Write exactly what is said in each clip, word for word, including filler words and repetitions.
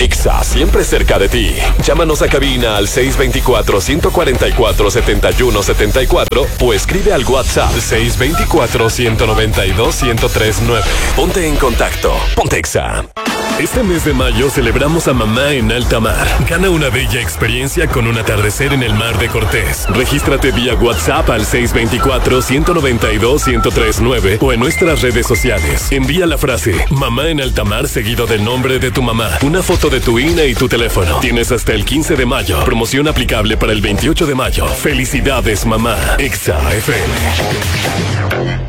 Exa, siempre cerca de ti. Llámanos a cabina al seis dos cuatro, uno cuatro cuatro, siete uno siete cuatro o escribe al WhatsApp seis dos cuatro, uno nueve dos, uno cero tres nueve. Ponte en contacto. Ponte Exa. Este mes de mayo celebramos a mamá en alta mar. Gana una bella experiencia con un atardecer en el mar de Cortés. Regístrate vía WhatsApp al seis dos cuatro, uno nueve dos, uno cero tres nueve o en nuestras redes sociales. Envía la frase mamá en alta mar seguido del nombre de tu mamá, una foto de tu I N E y tu teléfono. Tienes hasta el quince de mayo. Promoción aplicable para el veintiocho de mayo. Felicidades, mamá. Exa F M.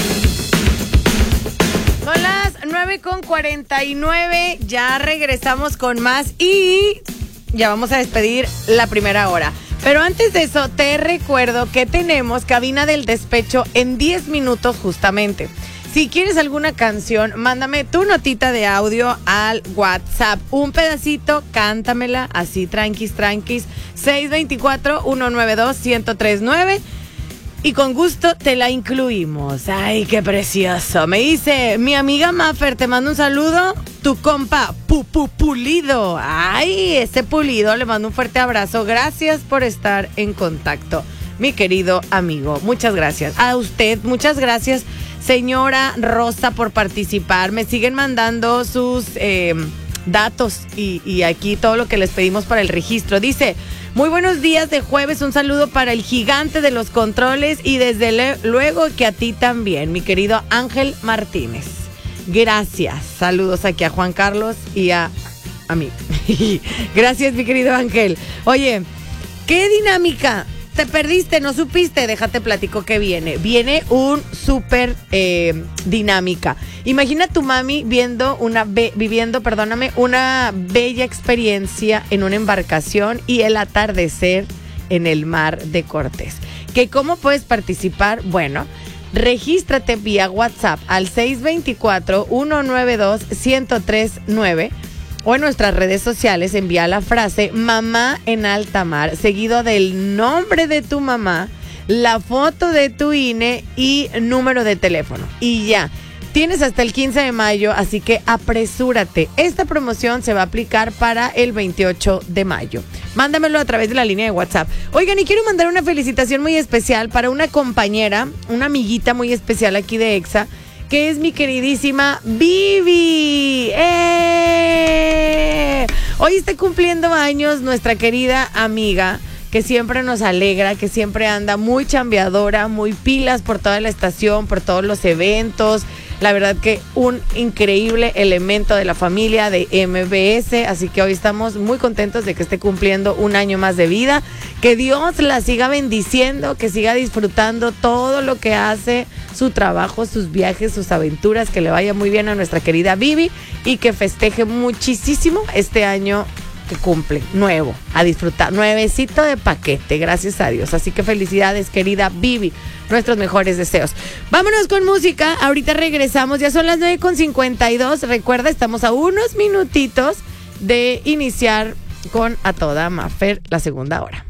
nueve con cuarenta y nueve, ya regresamos con más y ya vamos a despedir la primera hora. Pero antes de eso, te recuerdo que tenemos cabina del despecho en diez minutos justamente. Si quieres alguna canción, mándame tu notita de audio al WhatsApp. Un pedacito, cántamela así, tranquis, tranquis. seis dos cuatro, uno nueve dos, uno cero tres nueve. Y con gusto te la incluimos. Ay, qué precioso. Me dice mi amiga Maffer, te mando un saludo. Tu compa Pupu Pulido. Ay, ese Pulido, le mando un fuerte abrazo. Gracias por estar en contacto, mi querido amigo. Muchas gracias. A usted, muchas gracias, señora Rosa, por participar. Me siguen mandando sus eh, datos y, y aquí todo lo que les pedimos para el registro. Dice: muy buenos días de jueves, un saludo para el gigante de los controles y desde le- luego que a ti también, mi querido Ángel Martínez. Gracias. Saludos aquí a Juan Carlos y a, a mí. Gracias, mi querido Ángel. Oye, ¿qué dinámica? ¿Te perdiste? ¿No supiste? Déjate platico que viene. Viene un súper eh, dinámica. Imagina a tu mami viendo una be- viviendo, perdóname, una bella experiencia en una embarcación y el atardecer en el mar de Cortés. ¿Que cómo puedes participar? Bueno, regístrate vía WhatsApp al seis dos cuatro, uno nueve dos, uno cero tres nueve. O en nuestras redes sociales envía la frase mamá en alta mar, seguido del nombre de tu mamá, la foto de tu I N E y número de teléfono. Y ya, tienes hasta el quince de mayo, así que apresúrate. Esta promoción se va a aplicar para el veintiocho de mayo. Mándamelo a través de la línea de WhatsApp. Oigan, y quiero mandar una felicitación muy especial para una compañera, una amiguita muy especial aquí de Exa, que es mi queridísima Vivi. ¡Eh! Hoy está cumpliendo años nuestra querida amiga, que siempre nos alegra, que siempre anda muy chambeadora, muy pilas por toda la estación, por todos los eventos. La verdad que un increíble elemento de la familia de M B S, así que hoy estamos muy contentos de que esté cumpliendo un año más de vida. Que Dios la siga bendiciendo, que siga disfrutando todo lo que hace, su trabajo, sus viajes, sus aventuras, que le vaya muy bien a nuestra querida Vivi y que festeje muchísimo este año que cumple, nuevo, a disfrutar, nuevecito de paquete, gracias a Dios. Así que felicidades, querida Vivi, nuestros mejores deseos. Vámonos con música, ahorita regresamos, ya son las nueve con cincuenta y dos. Recuerda, estamos a unos minutitos de iniciar con A Toda Maffer la segunda hora.